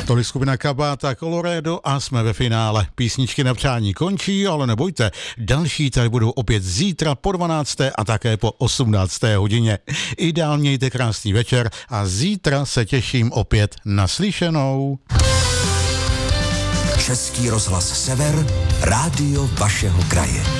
Tolik skupina Kabát a Colorado a jsme ve finále. Písničky na přání končí, ale nebojte, další tady budou opět zítra po 12. a také po 18. hodině. Ideálně mějte krásný večer a zítra se těším opět na slyšenou. Český rozhlas Sever, rádio vašeho kraje.